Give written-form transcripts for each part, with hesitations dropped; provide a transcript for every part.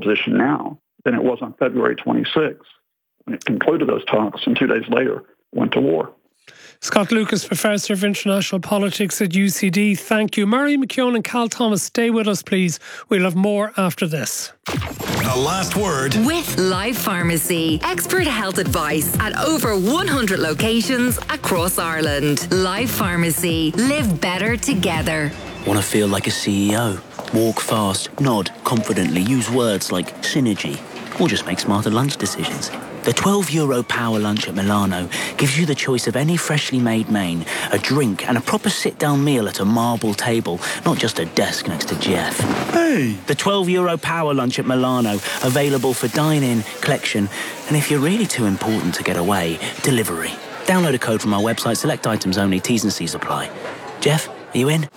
position now than it was on February 26th, when it concluded those talks and 2 days later went to war. Scott Lucas, Professor of International Politics at UCD, thank you. Mary McKeown and Cal Thomas, stay with us, please. We'll have more after this. The Last Word with Life Pharmacy. Expert health advice at over 100 locations across Ireland. Life Pharmacy. Live better together. Want to feel like a CEO? Walk fast, nod confidently, use words like synergy, or just make smarter lunch decisions. The €12 power lunch at Milano gives you the choice of any freshly made main, a drink and a proper sit-down meal at a marble table, not just a desk next to Jeff. Hey! The €12 power lunch at Milano, available for dine-in, collection, and if you're really too important to get away, delivery. Download a code from our website, select items only, T's and C's apply. Jeff, are you in?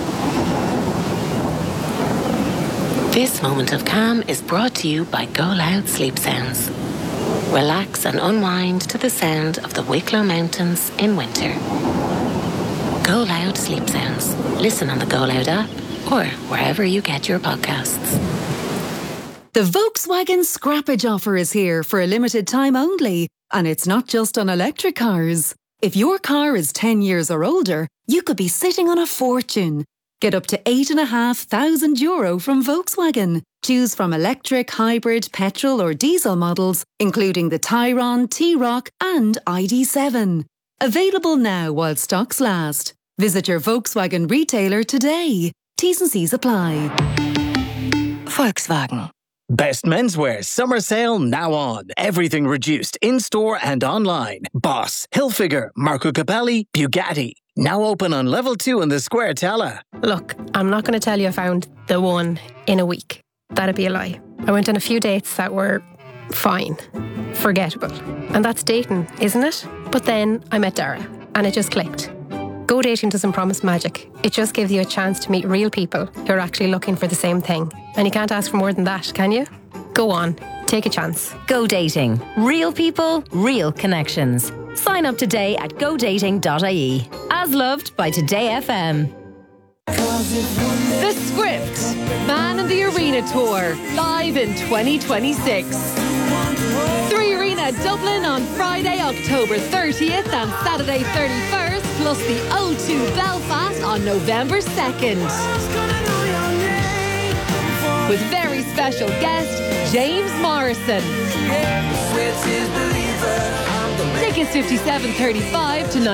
This moment of calm is brought to you by Go Loud Sleep Sounds. Relax and unwind to the sound of the Wicklow Mountains in winter. Go Loud Sleep Sounds. Listen on the Go Loud app or wherever you get your podcasts. The Volkswagen Scrappage offer is here for a limited time only, and it's not just on electric cars. If your car is 10 years or older, you could be sitting on a fortune. Get up to €8,500 from Volkswagen. Choose from electric, hybrid, petrol or diesel models, including the Tayron, T-Roc and ID.7. Available now while stocks last. Visit your Volkswagen retailer today. T's and C's apply. Volkswagen. Best menswear summer sale now on. Everything reduced in-store and online. Boss, Hilfiger, Marco Capelli, Bugatti. Now open on level 2 in the Square Tella. Look, I'm not going to tell you I found the one in a week. That'd be a lie. I went on a few dates that were fine, forgettable. And that's dating, isn't it? But then I met Dara and it just clicked. Go dating doesn't promise magic. It just gives you a chance to meet real people who are actually looking for the same thing. And you can't ask for more than that, can you? Go on, take a chance. Go Dating. Real people, real connections. Sign up today at godating.ie. As loved by Today FM. The Script, Man in the Arena Tour, live in 2026. 3 Arena Dublin on Friday, October 30th and Saturday 31st, plus the O2 Belfast on November 2nd. With very special guest, James Morrison. Tickets $57.35 to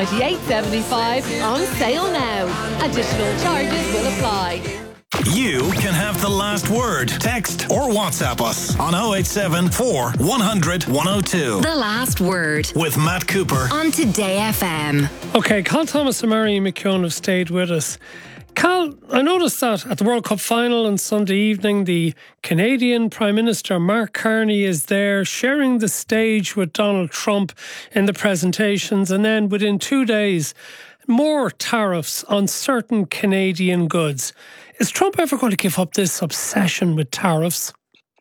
$98.75 on sale now. Additional charges will apply. You can have the last word. Text or WhatsApp us on 087 4 100 102. The Last Word with Matt Cooper on Today FM. OK, Cal Thomas and Mary McKeown have stayed with us. Cal, I noticed that at the World Cup final on Sunday evening, the Canadian Prime Minister Mark Carney is there sharing the stage with Donald Trump in the presentations, and then within 2 days, more tariffs on certain Canadian goods. Is Trump ever going to give up this obsession with tariffs?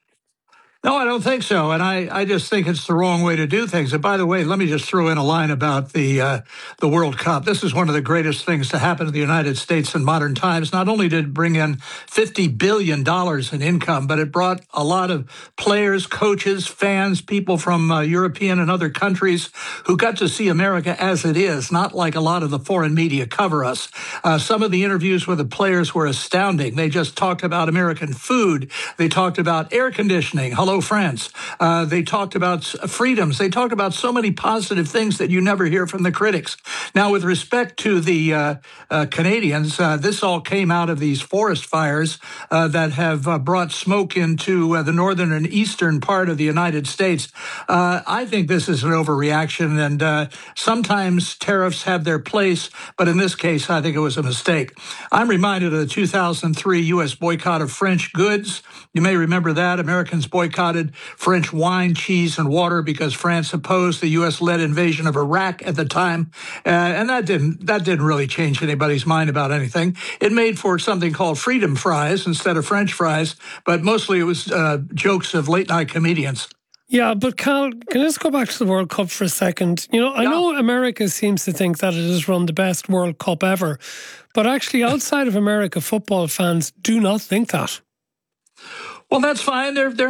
No, I don't think so. And I just think it's the wrong way to do things. And by the way, let me just throw in a line about the World Cup. This is one of the greatest things to happen to the United States in modern times. Not only did it bring in $50 billion in income, but it brought a lot of players, coaches, fans, people from European and other countries who got to see America as it is, not like a lot of the foreign media cover us. Some of the interviews with the players were astounding. They just talked about American food. They talked about air conditioning. Hello, France. They talked about freedoms. They talked about so many positive things that you never hear from the critics. Now, with respect to the Canadians, this all came out of these forest fires that have brought smoke into the northern and eastern part of the United States. I think this is an overreaction, and sometimes tariffs have their place, but in this case, I think it was a mistake. I'm reminded of the 2003 U.S. boycott of French goods. You may remember that. Americans boycotted French wine, cheese, and water because France opposed the U.S.-led invasion of Iraq at the time, and that didn't really change anybody's mind about anything. It made for something called freedom fries instead of French fries, but mostly it was jokes of late-night comedians. Yeah, but Cal, can I just go back to the World Cup for a second? You know, I know America seems to think that it has run the best World Cup ever, but actually outside of America, football fans do not think that. Well, that's fine. They're